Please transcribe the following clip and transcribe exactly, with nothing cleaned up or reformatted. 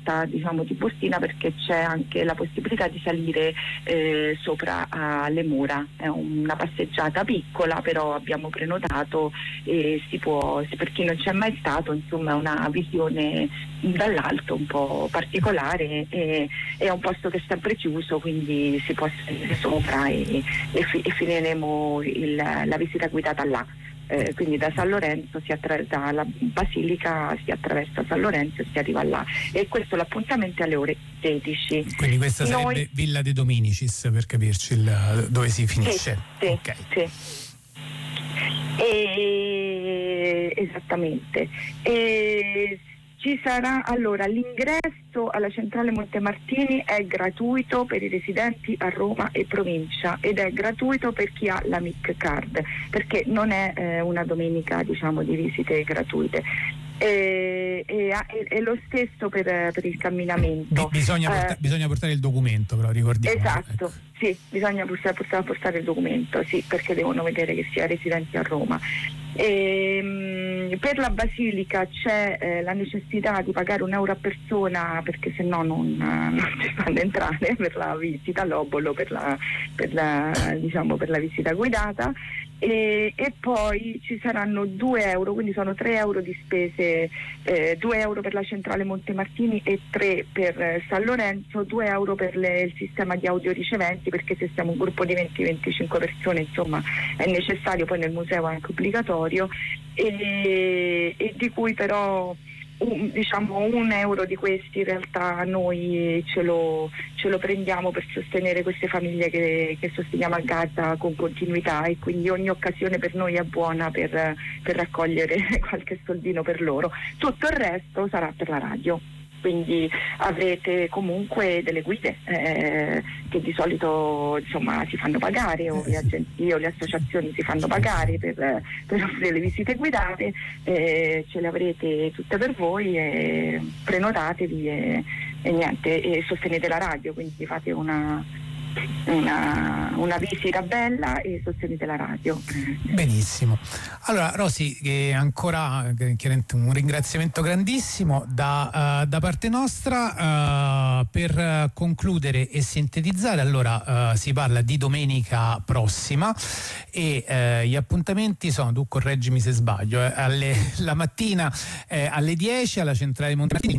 offerta, diciamo, di Bustina, perché c'è anche la possibilità di salire eh, sopra alle mura. È una passeggiata piccola, però abbiamo prenotato e si può, per chi non c'è mai stato, insomma, è una visione dall'alto un po' particolare, e è un posto che è sempre chiuso, quindi si può salire sopra e, e, fi, e finiremo il, la visita guidata là. Eh, quindi da San Lorenzo si attraversa, dalla Basilica si attraversa San Lorenzo e si arriva là, e questo l'appuntamento è alle ore sedici. Quindi questa sarebbe Noi... Villa de Dominicis, per capirci il, dove si finisce. Sì, okay. sì. E... esattamente. E... Ci sarà, allora, l'ingresso alla centrale Montemartini è gratuito per i residenti a Roma e provincia, ed è gratuito per chi ha la M I C card, perché non è eh, una domenica, diciamo, di visite gratuite. E, e, e lo stesso per, per il camminamento. Bisogna, porta, eh, bisogna portare il documento, però ricordiamo. Esatto, ecco. Sì, bisogna portare, portare il documento, sì, perché devono vedere che sia residenti a Roma. E, per la Basilica c'è eh, la necessità di pagare un euro a persona, perché se no non, non si fanno entrare per la visita, l'obolo per la, per la, diciamo, per la visita guidata. E, e poi ci saranno due euro, quindi sono tre euro di spese, eh, due euro per la centrale Montemartini e tre per eh, San Lorenzo, due euro per le, il sistema di audioriceventi, perché se siamo un gruppo di venti venticinque persone, insomma, è necessario, poi nel museo è anche obbligatorio, e, e di cui però un, diciamo un euro di questi in realtà noi ce lo, ce lo prendiamo per sostenere queste famiglie che, che sosteniamo a Gaza con continuità, e quindi ogni occasione per noi è buona per, per raccogliere qualche soldino per loro. Tutto il resto sarà per la radio, quindi avrete comunque delle guide eh, che di solito, insomma, si fanno pagare, o le agenzie o le associazioni si fanno pagare per, per offrire le visite guidate, eh, ce le avrete tutte per voi, e prenotatevi e, e niente, e sostenete la radio, quindi fate una Una, una visita bella e sostenete la radio. Benissimo. Allora Rosy, eh, ancora eh, un ringraziamento grandissimo da, uh, da parte nostra. Uh, per concludere e sintetizzare, allora uh, si parla di domenica prossima, e uh, gli appuntamenti sono, tu correggimi se sbaglio, eh, alle, la mattina eh, alle dieci alla centrale Montemartini,